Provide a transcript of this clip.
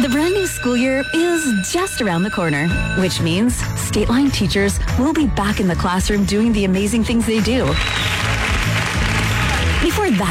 The brand new school year is just around the corner, which means State Line teachers will be back in the classroom doing the amazing things they do. Before that